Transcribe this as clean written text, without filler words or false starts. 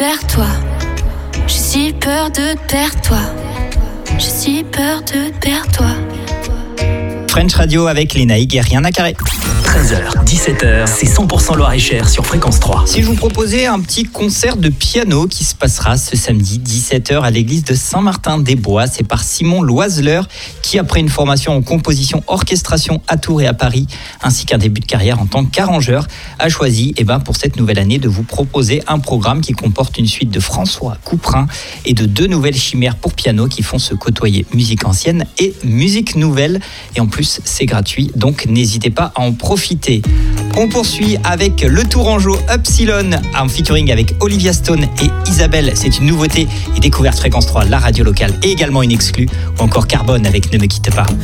Perds-toi, j'ai si peur de perdre toi. J'ai si peur de perdre toi. French Radio avec Léna Higuet, rien à carrer. 13h, 17h, c'est 100% Loir-et-Cher sur Fréquence 3. Si je vous proposais un petit concert de piano qui se passera ce samedi 17h à l'église de Saint-Martin-des-Bois, c'est par Simon Loiseleur qui, après une formation en composition orchestration à Tours et à Paris, ainsi qu'un début de carrière en tant qu'arrangeur, a choisi pour cette nouvelle année de vous proposer un programme qui comporte une suite de François Couperin et de 2 nouvelles chimères pour piano qui font se côtoyer musique ancienne et musique nouvelle. Et en plus, c'est gratuit, donc n'hésitez pas à en profiter. On poursuit avec le Tourangeau Upsilon en featuring avec Olivia Stone et Isabelle. C'est une nouveauté et découverte Fréquence 3, la radio locale, et également une exclue, ou encore Carbone avec Ne me quitte pas.